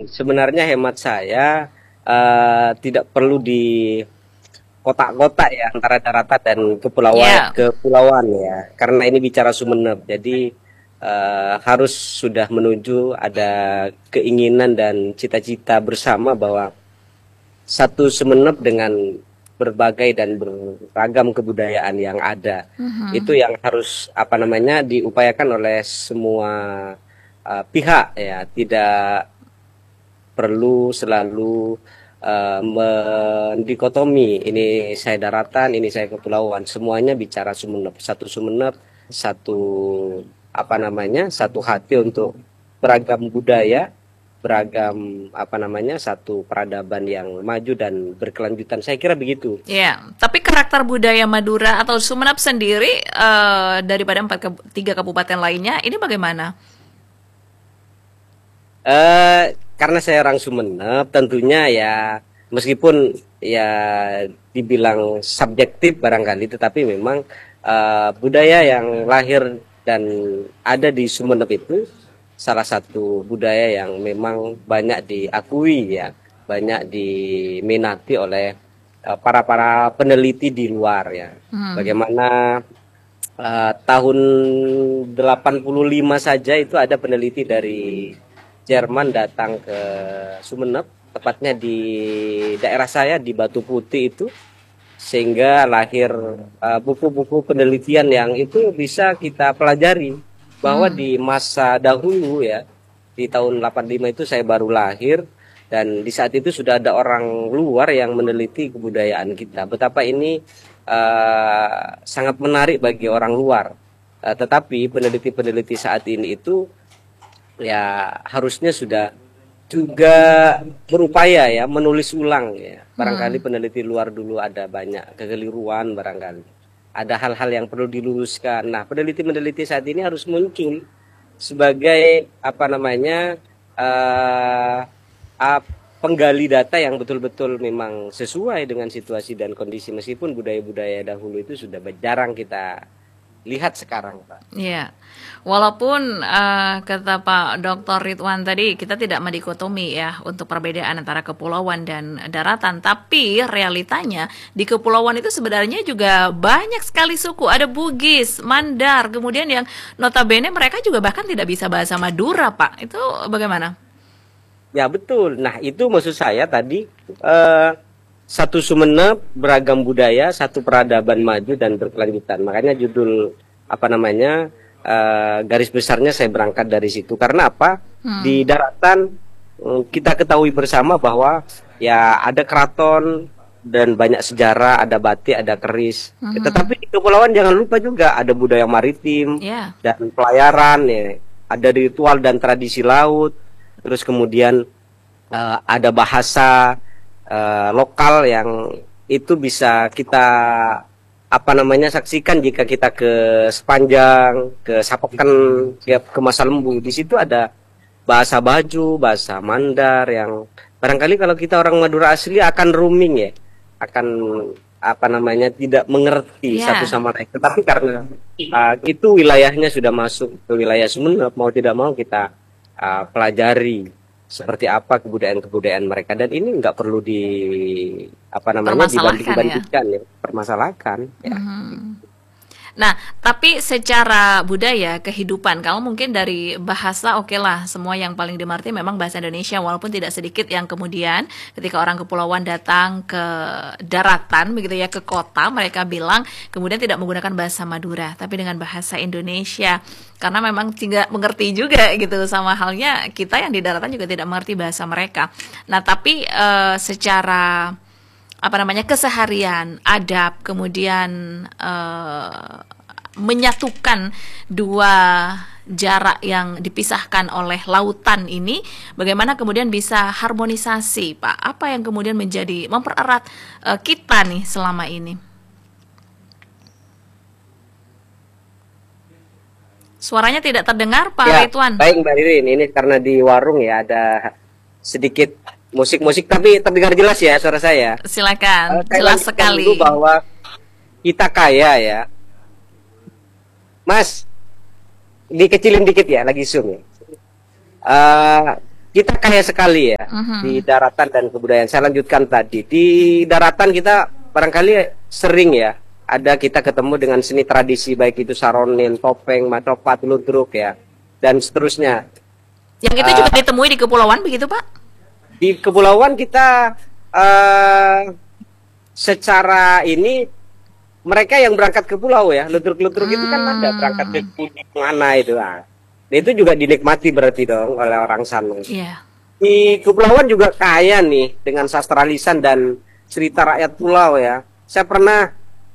sebenarnya hemat saya tidak perlu di kotak-kotak ya antara daratan dan Ya. kepulauan ya. Karena ini bicara Sumeneb, jadi harus sudah menuju ada keinginan dan cita-cita bersama bahwa satu Sumeneb dengan berbagai dan beragam kebudayaan yang ada. Itu Mhm. yang harus apa namanya diupayakan oleh semua pihak ya, tidak perlu selalu mendikotomi ini saya daratan, ini saya kepulauan. Semuanya bicara Sumeneb, satu apa namanya, satu hati untuk beragam budaya, beragam apa namanya, satu peradaban yang maju dan berkelanjutan. Saya kira begitu. Ya, tapi karakter budaya Madura atau Sumeneb sendiri daripada tiga kabupaten lainnya, ini bagaimana? Karena saya orang Sumeneb, tentunya ya meskipun ya dibilang subjektif barangkali, tetapi memang budaya yang lahir dan ada di Sumeneb itu salah satu budaya yang memang banyak diakui ya, banyak diminati oleh para peneliti di luar ya. Hmm. Bagaimana tahun 85 saja itu ada peneliti dari Jerman datang ke Sumeneb, tepatnya di daerah saya di Batu Putih itu, sehingga lahir buku-buku penelitian yang itu bisa kita pelajari bahwa Hmm. di masa dahulu ya, di tahun 85 itu saya baru lahir, dan di saat itu sudah ada orang luar yang meneliti kebudayaan kita. Betapa ini sangat menarik bagi orang luar. Tetapi peneliti-peneliti saat ini itu ya harusnya sudah juga berupaya ya menulis ulang ya. Barangkali Hmm. peneliti luar dulu ada banyak kekeliruan barangkali. Ada hal-hal yang perlu diluruskan. Nah, peneliti-peneliti saat ini harus muncul sebagai apa namanya eh uh, penggali data yang betul-betul memang sesuai dengan situasi dan kondisi, meskipun budaya-budaya dahulu itu sudah jarang kita lihat sekarang, Pak. Ya, walaupun kata Pak Dr. Ridwan tadi kita tidak mendikotomi ya untuk perbedaan antara kepulauan dan daratan, tapi realitanya di kepulauan itu sebenarnya juga banyak sekali suku, ada Bugis, Mandar, kemudian yang notabene mereka juga bahkan tidak bisa bahasa Madura, Pak. Itu bagaimana? Ya betul. Nah itu maksud saya tadi, eh, satu Sumeneb beragam budaya, satu peradaban maju dan berkelanjutan. Makanya judul apa namanya, garis besarnya saya berangkat dari situ. Karena apa? Hmm. Di daratan kita ketahui bersama bahwa ya ada keraton dan banyak sejarah, ada batik, ada keris. Mhm. Tetapi di kepulauan jangan lupa juga ada budaya maritim Ya. dan pelayaran ya, ada ritual dan tradisi laut. Terus kemudian ada bahasa lokal yang itu bisa kita apa namanya saksikan jika kita ke Sepanjang, ke Sapoken, ke Masa Lembu. Di situ ada bahasa Baju, bahasa Mandar yang barangkali kalau kita orang Madura asli akan rooming ya, akan apa namanya tidak mengerti satu Ya. sama lain. Tetapi karena itu wilayahnya sudah masuk ke wilayah Sumeneb, mau tidak mau kita pelajari seperti apa kebudayaan-kebudayaan mereka, dan ini nggak perlu di apa namanya Permasalahkan ya. dibanding-bandingkan ya, permasalahkan ya. Mhm. Nah, tapi secara budaya, kehidupan, kalau mungkin dari bahasa, oke lah, semua yang paling dimengerti memang bahasa Indonesia, walaupun tidak sedikit yang kemudian ketika orang kepulauan datang ke daratan, begitu ya, ke kota, mereka bilang kemudian tidak menggunakan bahasa Madura, tapi dengan bahasa Indonesia, karena memang tidak mengerti juga gitu, sama halnya kita yang di daratan juga tidak mengerti bahasa mereka. Nah, tapi secara apa namanya keseharian, adab, kemudian menyatukan dua jarak yang dipisahkan oleh lautan ini, bagaimana kemudian bisa harmonisasi, Pak? Apa yang kemudian menjadi mempererat kita nih selama ini? Suaranya tidak terdengar, Pak Ya, Ridwan. baik Mbak Ririn, ini karena di warung ya ada sedikit musik-musik, tapi terdengar jelas ya suara saya. Silakan, Saya jelas lanjutkan dulu sekali. bahwa kita kaya ya, Mas, dikecilin dikit ya, lagi zoom ya. kita kaya sekali ya di daratan dan kebudayaan. Saya lanjutkan tadi. Di daratan kita barangkali sering ya, ada kita ketemu dengan seni tradisi, baik itu saronin, topeng, macopat, ludruk ya, dan seterusnya. Yang itu juga ditemui di kepulauan begitu, Pak? Di kepulauan kita secara ini, mereka yang berangkat ke pulau ya, ludruk-ludruk itu kan ada berangkat ke mana itu. Nah, itu juga dinikmati berarti dong oleh orang sana. Iya. Di kepulauan juga kaya nih dengan sastra lisan dan cerita rakyat pulau ya. Saya pernah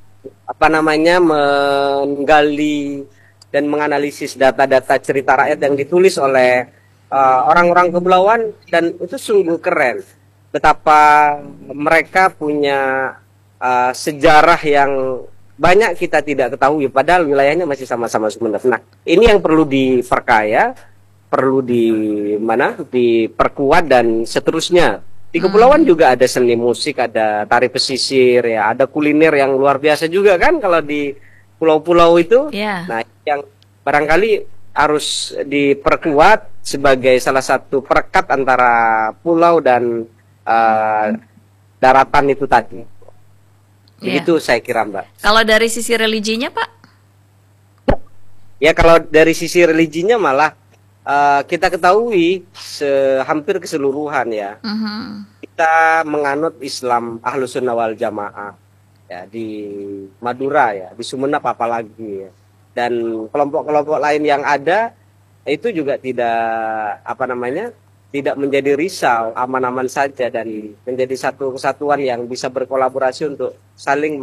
menggali dan menganalisis data-data cerita rakyat yang ditulis oleh orang-orang kepulauan, dan itu sungguh keren. Betapa mereka punya sejarah yang banyak kita tidak ketahui, padahal wilayahnya masih sama-sama Sumeneb. Nah, ini yang perlu diperkaya, perlu diperkuat dan seterusnya. Di kepulauan juga ada seni musik, ada tari pesisir, ya, ada kuliner yang luar biasa juga kan kalau di pulau-pulau itu. Yeah. Nah, yang barangkali harus diperkuat sebagai salah satu perekat antara pulau dan daratan itu tadi. Begitu saya kira, Mbak. Kalau dari sisi religinya, Pak? Ya, kalau dari sisi religinya malah kita ketahui hampir keseluruhan ya. Kita menganut Islam Ahlus Sunnah wal Jamaah ya, di Madura ya, di Sumeneb apalagi ya. Dan kelompok-kelompok lain yang ada itu juga tidak menjadi risau, aman-aman saja, dan menjadi satu kesatuan yang bisa berkolaborasi untuk saling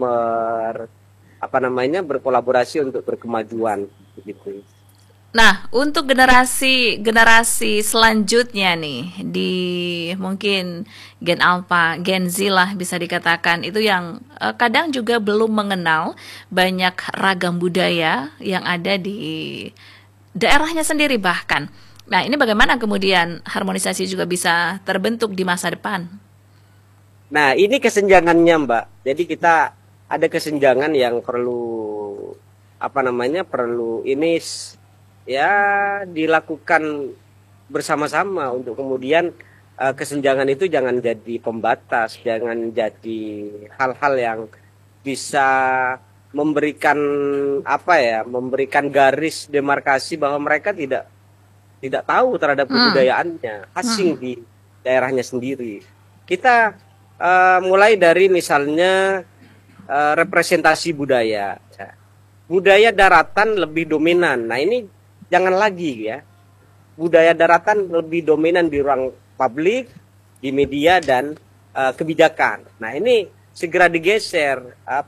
berkolaborasi untuk berkemajuan begitu. Nah, untuk generasi selanjutnya nih, di mungkin Gen Alpha, Gen Z lah bisa dikatakan, itu yang kadang juga belum mengenal banyak ragam budaya yang ada di daerahnya sendiri bahkan. Nah, ini bagaimana kemudian harmonisasi juga bisa terbentuk di masa depan? Nah, ini kesenjangannya, Mbak. Jadi kita ada kesenjangan yang perlu ini ya dilakukan bersama-sama untuk kemudian kesenjangan itu jangan jadi pembatas, jangan jadi hal-hal yang bisa memberikan garis demarkasi bahwa mereka tidak tahu terhadap kebudayaannya, asing di daerahnya sendiri. Kita mulai dari misalnya representasi budaya. Budaya daratan lebih dominan. Nah, ini jangan lagi ya. Budaya daratan lebih dominan di ruang publik, di media dan kebijakan. Nah, ini segera digeser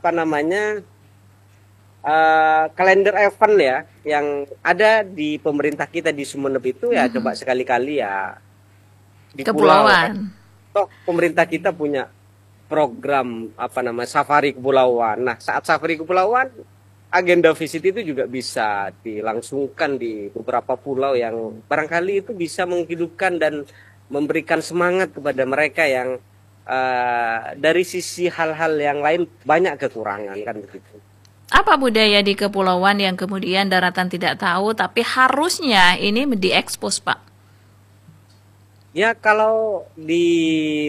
kalender event ya yang ada di pemerintah kita di Sumeneb itu ya, coba sekali-kali ya di kepulauan. Toh pemerintah kita punya program safari kepulauan. Nah, saat safari kepulauan, agenda visit itu juga bisa dilangsungkan di beberapa pulau yang barangkali itu bisa menghidupkan dan memberikan semangat kepada mereka yang dari sisi hal-hal yang lain banyak kekurangan kan begitu. Apa budaya di kepulauan yang kemudian daratan tidak tahu tapi harusnya ini diekspos, Pak? Ya, kalau di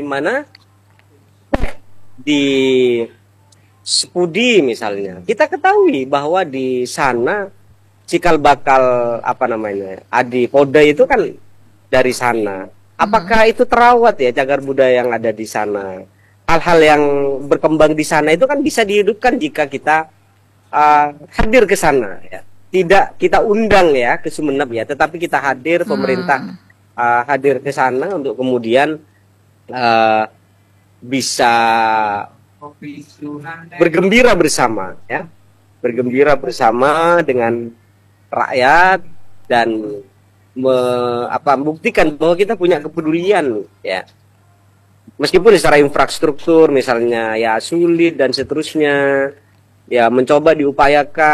Sepudi misalnya, kita ketahui bahwa di sana cikal bakal Adi Podai itu kan dari sana. Apakah itu terawat ya cagar budaya yang ada di sana? Hal-hal yang berkembang di sana itu kan bisa dihidupkan jika kita hadir ke sana ya. Tidak kita undang ya ke Sumeneb ya, tetapi kita hadir, pemerintah hadir ke sana untuk kemudian bisa bergembira bersama ya. Bergembira bersama dengan rakyat dan membuktikan bahwa kita punya kepedulian ya. Meskipun secara infrastruktur misalnya ya sulit dan seterusnya, ya mencoba diupayakan